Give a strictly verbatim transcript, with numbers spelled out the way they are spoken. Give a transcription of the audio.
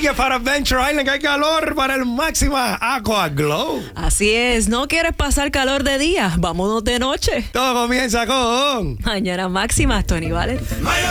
que para Adventure Island hay calor para el Máxima Aqua Glow. Así es, ¿no quieres pasar calor de día? Vámonos de noche. Todo comienza con Mañana Máxima, Tony Vale.